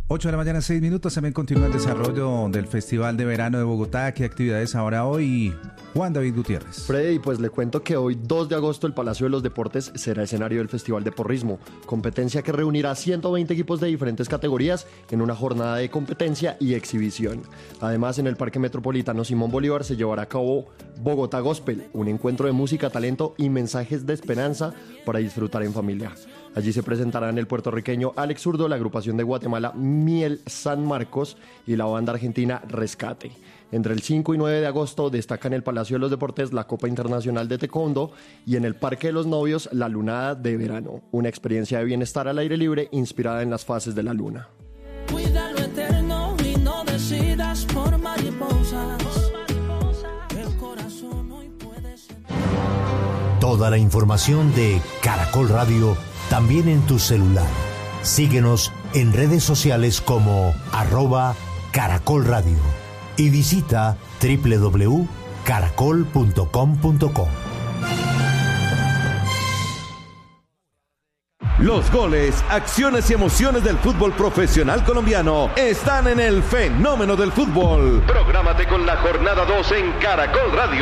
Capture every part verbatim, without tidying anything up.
ocho de la mañana, seis minutos. También continúa el desarrollo del Festival de Verano de Bogotá. ¿Qué actividades habrá hoy? Juan David Gutiérrez. Freddy, pues le cuento que hoy, dos de agosto, el Palacio de los Deportes será escenario del Festival de Porrismo, competencia que reunirá ciento veinte equipos de diferentes categorías en una jornada de competencia y exhibición. Además, en el Parque Metropolitano Simón Bolívar se llevará a cabo Bogotá Gospel, un encuentro de música, talento y mensajes de esperanza para disfrutar en familia. Allí se presentarán el puertorriqueño Alex Zurdo, la agrupación de Guatemala Miel San Marcos y la banda argentina Rescate. Entre el cinco y nueve de agosto destaca en el Palacio de los Deportes la Copa Internacional de Taekwondo y en el Parque de los Novios la Lunada de Verano, una experiencia de bienestar al aire libre inspirada en las fases de la luna. Cuida lo eterno y no decidas por mariposas. El corazón hoy puede ser... Toda la información de Caracol Radio también en tu celular. Síguenos en redes sociales como arroba Caracol Radio y visita doble u doble u doble u punto caracol punto com punto co. Los goles, acciones y emociones del fútbol profesional colombiano están en el Fenómeno del Fútbol. Prográmate con la jornada dos en Caracol Radio.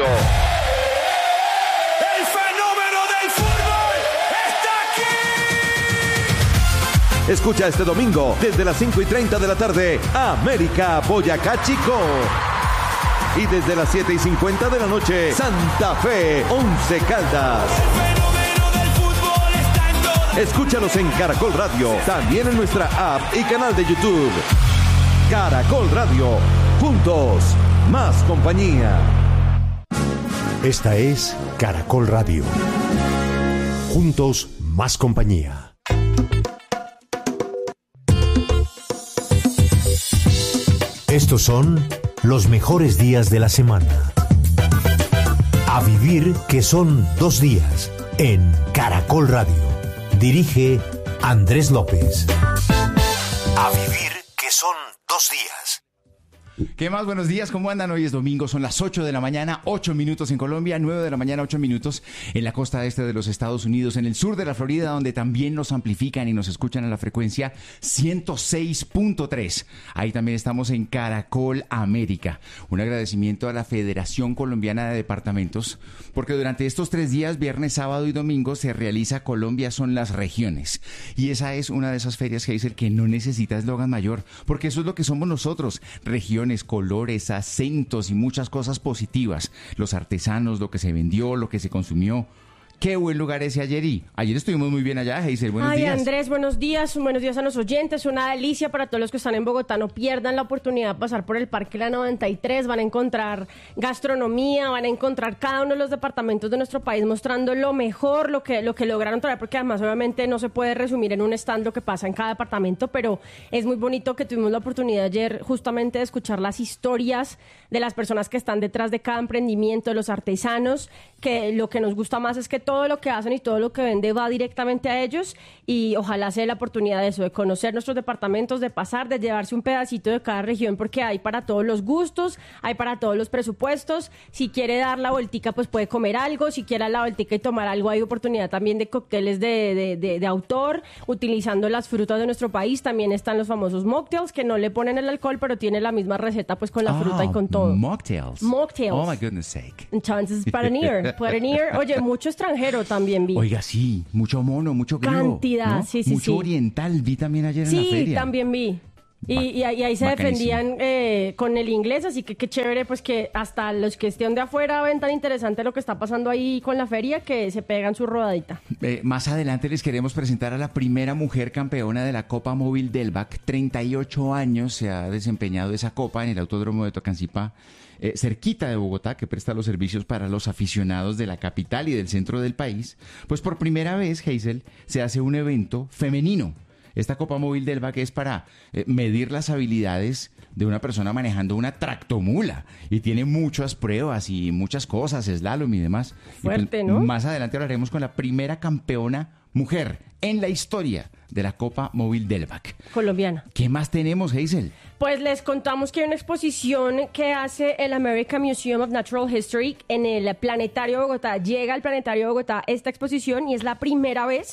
Escucha este domingo desde las cinco y treinta de la tarde América Boyacá Chico. Y desde las siete y cincuenta de la noche Santa Fe Once Caldas. Escúchalos en Caracol Radio, también en nuestra app y canal de YouTube. Caracol Radio, juntos, más compañía. Esta es Caracol Radio. Juntos, más compañía. Estos son los mejores días de la semana. A vivir que son dos días en Caracol Radio. Dirige Andrés López. A vivir que son dos días. ¿Qué más? Buenos días, ¿cómo andan? Hoy es domingo, son las ocho de la mañana, ocho minutos en Colombia, nueve de la mañana, ocho minutos en la costa este de los Estados Unidos, en el sur de la Florida, donde también nos amplifican y nos escuchan a la frecuencia ciento seis punto tres. Ahí también estamos en Caracol América. Un agradecimiento a la Federación Colombiana de Departamentos, porque durante estos tres días, viernes, sábado y domingo, se realiza Colombia son las regiones. Y esa es una de esas ferias, Hazel, que no necesita eslogan mayor, porque eso es lo que somos nosotros, regiones, colores, acentos y muchas cosas positivas. Los artesanos, lo que se vendió, lo que se consumió. Qué buen lugar ese ayer y ayer estuvimos muy bien allá, Hazel, buenos Ay, días. Andrés, buenos días, buenos días a los oyentes, una delicia para todos los que están en Bogotá, no pierdan la oportunidad de pasar por el Parque La noventa y tres, van a encontrar gastronomía, van a encontrar cada uno de los departamentos de nuestro país mostrando lo mejor, lo que, lo que lograron traer, porque además obviamente no se puede resumir en un stand lo que pasa en cada departamento, pero es muy bonito que tuvimos la oportunidad ayer justamente de escuchar las historias de las personas que están detrás de cada emprendimiento, de los artesanos, que lo que nos gusta más es que todo lo que hacen y todo lo que vende va directamente a ellos y ojalá sea la oportunidad de eso, de conocer nuestros departamentos, de pasar, de llevarse un pedacito de cada región porque hay para todos los gustos, hay para todos los presupuestos. Si quiere dar la vueltica, pues puede comer algo, si quiere dar la vueltica y tomar algo, hay oportunidad también de cócteles de, de, de, de autor, utilizando las frutas de nuestro país. También están los famosos mocktails que no le ponen el alcohol, pero tiene la misma receta pues con la Ah, fruta y con todo. Mocktails. Mocktails. Oh my goodness sake. Entonces, para venir, para venir. Oye, mucho extranjero también vi. Oiga, sí, mucho mono, mucho gringo. Cantidad, ¿no? sí, sí, mucho sí. oriental, vi también ayer en Sí, la feria. también vi. Y, y, y ahí se Bacanísimo. defendían eh, con el inglés, así que qué chévere, pues que hasta los que estén de afuera ven tan interesante lo que está pasando ahí con la feria que se pegan su rodadita. Eh, más adelante les queremos presentar a la primera mujer campeona de la Copa Móvil Delvac. treinta y ocho años se ha desempeñado esa copa en el Autódromo de Tocancipá, eh, cerquita de Bogotá, que presta los servicios para los aficionados de la capital y del centro del país. Pues por primera vez, Hazel, se hace un evento femenino. Esta Copa Móvil Delvac es para eh, medir las habilidades de una persona manejando una tractomula y tiene muchas pruebas y muchas cosas, slalom y demás. Fuerte, y pues, ¿no? Más adelante hablaremos con la primera campeona mujer en la historia de la Copa Móvil Delvac. Colombiana. ¿Qué más tenemos, Hazel? Pues les contamos que hay una exposición que hace el American Museum of Natural History en el Planetario de Bogotá. Llega al Planetario de Bogotá esta exposición y es la primera vez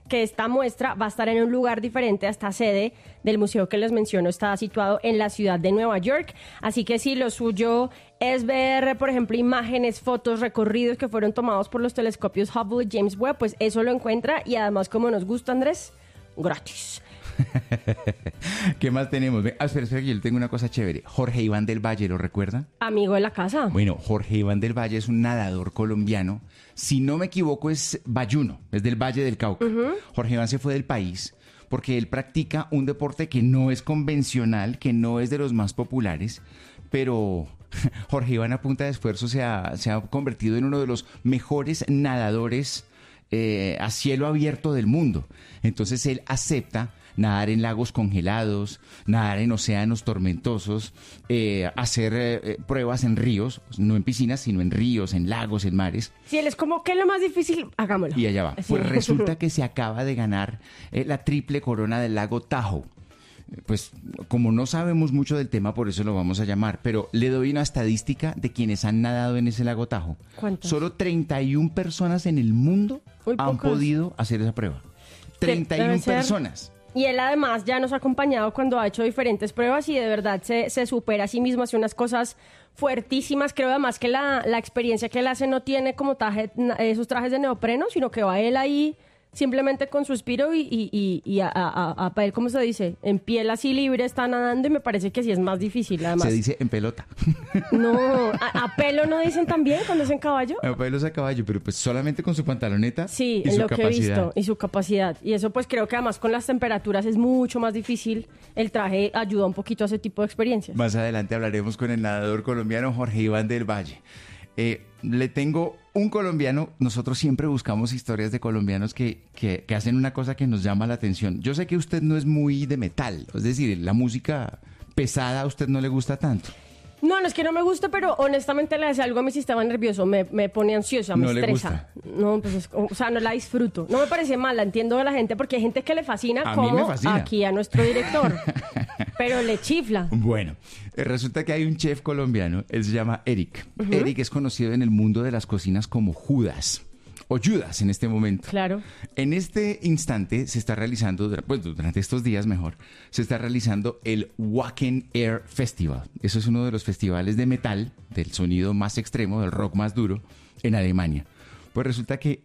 que esta muestra va a estar en un lugar diferente a esta sede del museo que les menciono. Está situado en la ciudad de Nueva York. Así que si lo suyo es ver, por ejemplo, imágenes, fotos, recorridos que fueron tomados por los telescopios Hubble y James Webb, pues eso lo encuentra. Y además, como nos gusta, Andrés, gratis. ¿Qué más tenemos? Ah, espera, espera, que yo tengo una cosa chévere. Jorge Iván del Valle, ¿lo recuerda? Amigo de la casa. Bueno, Jorge Iván del Valle es un nadador colombiano. Si no me equivoco, es bayuno, es del Valle del Cauca. Uh-huh. Jorge Iván se fue del país porque él practica un deporte que no es convencional, que no es de los más populares, pero Jorge Iván, a punta de esfuerzo, se ha, se ha convertido en uno de los mejores nadadores eh, a cielo abierto del mundo. Entonces él acepta nadar en lagos congelados, nadar en océanos tormentosos, eh, hacer eh, pruebas en ríos, no en piscinas, sino en ríos, en lagos, en mares. Si él es como, ¿qué es lo más difícil? Hagámoslo. Y allá va. Sí. Pues resulta que se acaba de ganar eh, la triple corona del lago Tahoe. Pues como no sabemos mucho del tema, por eso lo vamos a llamar, pero le doy una estadística de quienes han nadado en ese lago Tahoe. ¿Cuántas? Solo treinta y una personas en el mundo Muy han pocas. podido hacer esa prueba. treinta y una Debe ser. personas. Y él además ya nos ha acompañado cuando ha hecho diferentes pruebas y de verdad se, se supera a sí mismo, hace unas cosas fuertísimas. Creo además que la, la experiencia que él hace no tiene como traje, esos trajes de neopreno, sino que va él ahí simplemente con su espiro y, y, y, y a, a, a, a él, ¿cómo se dice? En piel así libre está nadando y me parece que sí es más difícil además. Se dice en pelota. No, a, a pelo no dicen también cuando es en caballo. A pelo es a caballo, pero pues solamente con su pantaloneta Sí, y en su lo capacidad. que he visto y su capacidad. Y eso pues creo que además con las temperaturas es mucho más difícil. El traje ayuda un poquito a ese tipo de experiencias. Más adelante hablaremos con el nadador colombiano Jorge Iván del Valle. Eh, le tengo un colombiano, nosotros siempre buscamos historias de colombianos que, que, que hacen una cosa que nos llama la atención. Yo sé que usted no es muy de metal, es decir, la música pesada a usted no le gusta tanto. No, no es que no me guste, pero honestamente le hace algo a mi sistema nervioso, me, me pone ansiosa, me ¿No le estresa. No, pues es, o sea, no la disfruto. No me parece mala, entiendo de la gente, porque hay gente que le fascina, A mí como me fascina. aquí a nuestro director, pero le chifla. Bueno, eh, resulta que hay un chef colombiano, él se llama Eric. Uh-huh. Eric es conocido en el mundo de las cocinas como Judas. O Judas en este momento. Claro. En este instante se está realizando, pues durante estos días mejor, se está realizando el Wacken Air Festival. Eso es uno de los festivales de metal, del sonido más extremo, del rock más duro, en Alemania. Pues resulta que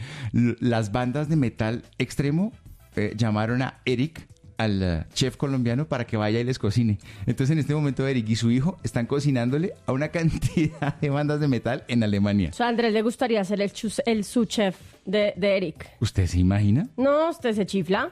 las bandas de metal extremo eh, llamaron a Eric, al uh, chef colombiano, para que vaya y les cocine. Entonces en este momento Eric y su hijo están cocinándole a una cantidad de bandas de metal en Alemania. O sea, a Andrés le gustaría ser el, chus, el su chef de, de Eric. ¿Usted se imagina? No, usted se chifla.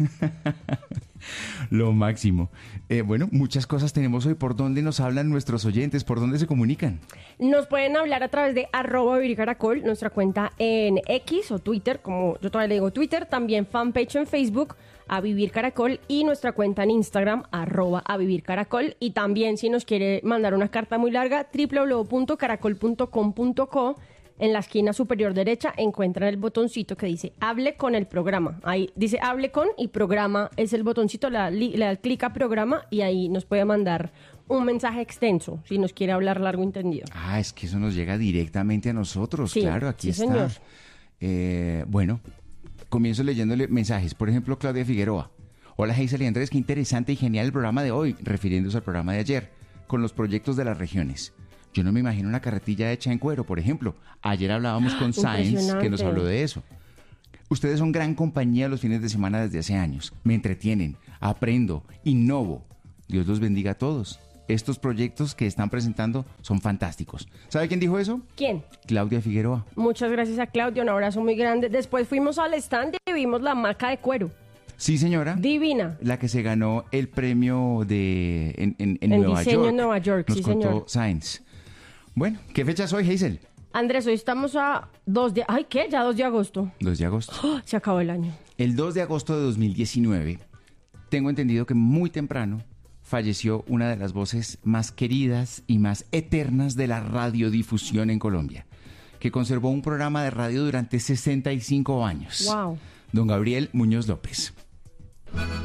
Lo máximo. Eh, bueno, muchas cosas tenemos hoy. ¿Por dónde nos hablan nuestros oyentes? ¿Por dónde se comunican? Nos pueden hablar a través de arroba Vivir Caracol, nuestra cuenta en X o Twitter, como yo todavía le digo Twitter, también fanpage en Facebook, A Vivir Caracol, y nuestra cuenta en Instagram, arroba A Vivir Caracol. Y también, si nos quiere mandar una carta muy larga, doble u doble u doble u punto caracol punto com punto co. En la esquina superior derecha encuentran el botoncito que dice Hable con el programa. Ahí dice Hable con y programa es el botoncito, le da, le da clic a programa y ahí nos puede mandar un mensaje extenso si nos quiere hablar largo y entendido. Ah, es que eso nos llega directamente a nosotros. Sí, claro, aquí sí, está. señor. Eh, bueno, comienzo leyéndole mensajes. Por ejemplo, Claudia Figueroa. Hola, Hazel y Andrés, qué interesante y genial el programa de hoy, refiriéndose al programa de ayer, con los proyectos de las regiones. Yo no me imagino una carretilla hecha en cuero, por ejemplo. Ayer hablábamos con Science, que nos habló de eso. Ustedes son gran compañía los fines de semana desde hace años. Me entretienen, aprendo, innovo. Dios los bendiga a todos. Estos proyectos que están presentando son fantásticos. ¿Sabe quién dijo eso? ¿Quién? Claudia Figueroa. Muchas gracias a Claudia, un abrazo muy grande. Después fuimos al stand y vimos la hamaca de cuero. Sí, señora. Divina. La que se ganó el premio de en, en, en En Nueva diseño York. en Nueva York, Nos sí, contó señor. Science. Bueno, ¿qué fecha es hoy, Hazel? Andrés, hoy estamos a dos de... Ay, ¿qué? Ya dos de agosto. dos de agosto. ¡Oh! Se acabó el año. El dos de agosto de dos mil diecinueve, tengo entendido que muy temprano falleció una de las voces más queridas y más eternas de la radiodifusión en Colombia, que conservó un programa de radio durante sesenta y cinco años. Wow. Don Gabriel Muñoz López.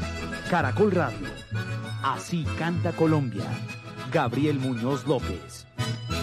Caracol Radio. Así canta Colombia. Gabriel Muñoz López.